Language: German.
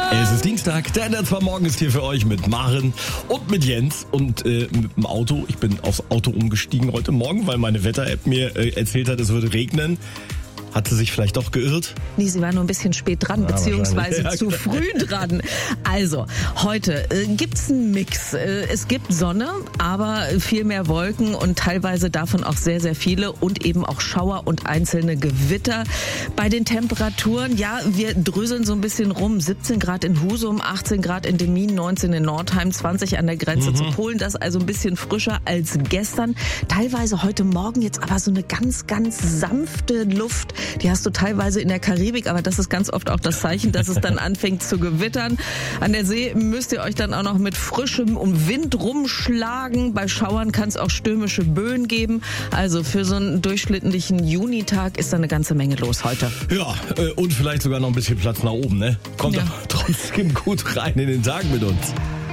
Es ist Dienstag, der NDR Morgen ist hier für euch mit Maren und mit Jens und mit dem Auto. Ich bin aufs Auto umgestiegen heute Morgen, weil meine Wetter-App mir erzählt hat, es würde regnen. Hat sie sich vielleicht doch geirrt? Nee, sie war nur ein bisschen spät dran, beziehungsweise zu früh dran. Also, heute gibt's einen Mix. Es gibt Sonne, aber viel mehr Wolken und teilweise davon auch sehr, sehr viele und eben auch Schauer und einzelne Gewitter. Bei den Temperaturen, ja, wir dröseln so ein bisschen rum. 17 Grad in Husum, 18 Grad in Demmin, 19 in Nordheim, 20 an der Grenze zu Polen. Das ist also ein bisschen frischer als gestern. Teilweise heute Morgen jetzt aber so eine ganz, ganz sanfte Luft. Die hast du teilweise in der Karibik, aber das ist ganz oft auch das Zeichen, dass es dann anfängt zu gewittern. An der See müsst ihr euch dann auch noch mit frischem Wind rumschlagen. Bei Schauern kann es auch stürmische Böen geben. Also für so einen durchschnittlichen Junitag ist da eine ganze Menge los heute. Ja, und vielleicht sogar noch ein bisschen Platz nach oben, ne? Kommt doch trotzdem gut rein in den Tag mit uns.